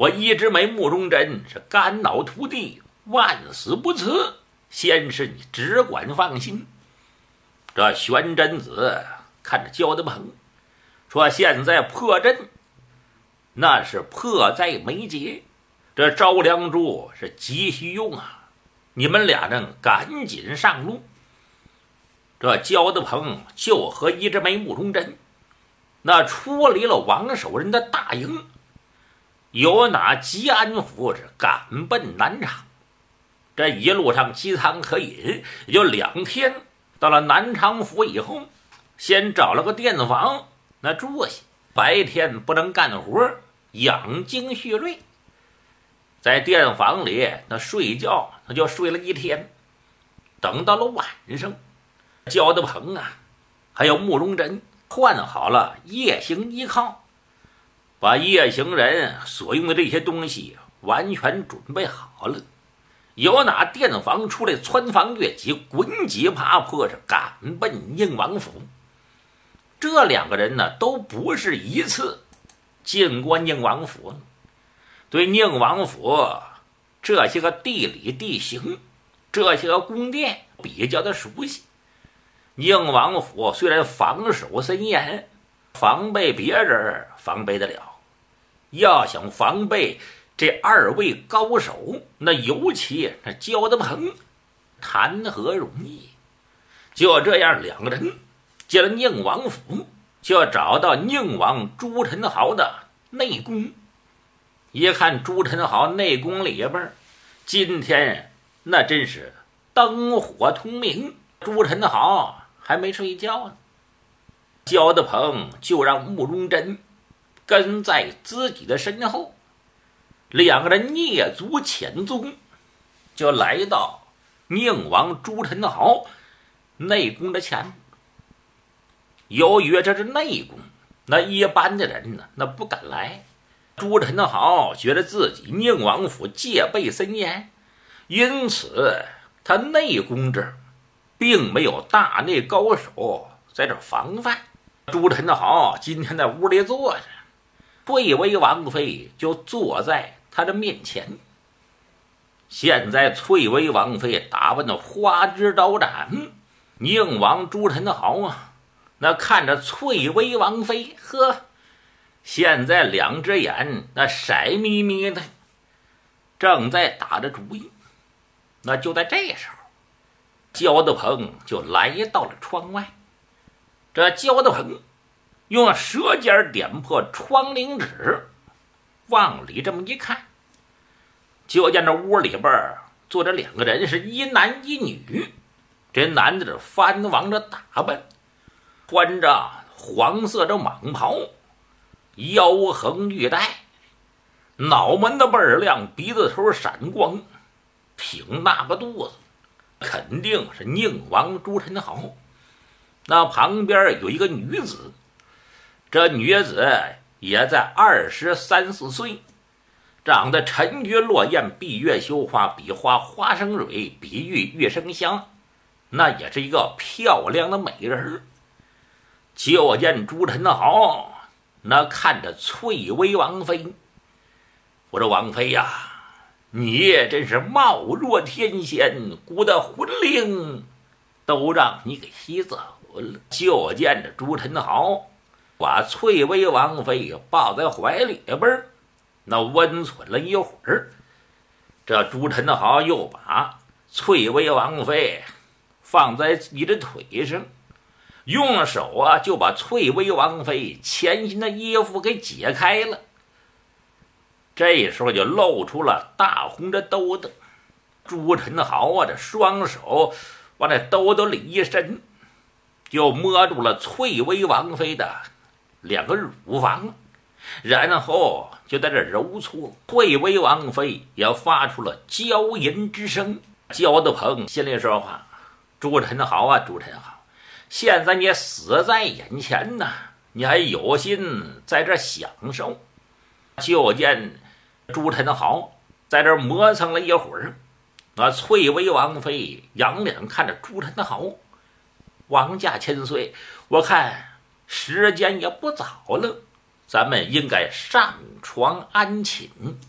我一直没慕容真是肝脑涂地，万死不辞。先是你只管放心。这玄真子看着焦德鹏说：“现在破阵那是迫在眉睫，这赵良柱是急需用啊！你们俩人赶紧上路。”这焦德鹏就和一直没慕容真那出离了王守仁的大营，由那吉安府是赶奔南昌。这一路上饥餐可饮，也就2天。到了南昌府以后，先找了个店房那住下，白天不能干活，养精蓄锐。在店房里那睡觉，他就睡了1天。等到了晚上，焦德鹏啊还有慕容真换好了夜行衣靠，把夜行人所用的这些东西完全准备好了，由那店房出来，穿房越脊，滚几爬坡，是赶奔宁王府。这2个人呢，都不是一次进过宁王府，对宁王府这些个地理地形，这些个宫殿比较的熟悉。宁王府虽然防守森严，防备别人防备得了，要想防备这2位高手，那尤其那焦德鹏，谈何容易？就这样，2个人进了宁王府，就找到宁王朱宸濠的内宫。一看朱宸濠内宫里边，今天那真是灯火通明，朱宸濠还没睡觉呢。焦德鹏就让慕容真跟在自己的身后，2个人蹑足潜踪，就来到宁王朱宸濠内宫的前。由于这是内宫，那一般的人呢，那不敢来。朱宸濠觉得自己宁王府戒备森严，因此他内宫这儿并没有大内高手在这防范。朱宸濠今天在屋里坐着，翠微王妃就坐在他的面前。现在翠微王妃打扮的花枝招展，宁王朱宸濠啊，那看着翠微王妃，呵，现在2只眼那色眯眯的，正在打着主意。那就在这时候，焦德鹏就来到了窗外。这焦德鹏用舌尖点破窗棂纸，往里这么一看，就见这屋里边坐着2个人，是一男一女。这男的藩王的打扮，穿着黄色的蟒袍，腰横玉带，脑门的倍儿亮，鼻子头闪光，挺大个肚子，肯定是宁王朱宸濠。那旁边有一个女子，这女子也在23、24岁，长得沉鱼落雁，闭月羞花，比花花生蕊，比玉玉生香，那也是一个漂亮的美人。就见朱宸濠那看着翠微王妃，我说王妃呀，你真是貌若天仙，孤的魂灵都让你给吸走了。就见着朱宸濠把翠微王妃抱在怀里边，那温存了一会儿。这朱宸濠又把翠微王妃放在自己的腿上，用手啊就把翠微王妃前身的衣服给解开了。这时候就露出了大红的兜兜。朱宸濠啊，这双手往那兜兜里一伸，就摸住了翠微王妃的2个乳房，然后就在这揉搓。翠微王妃也发出了娇吟之声。焦德鹏心里说话：朱宸濠啊，朱宸濠，现在你死在眼前呢，你还有心在这享受？就见朱宸濠在这磨蹭了一会儿，那翠微王妃仰脸看着朱宸濠：王家千岁，我看时间也不早了，咱们应该上床安寝。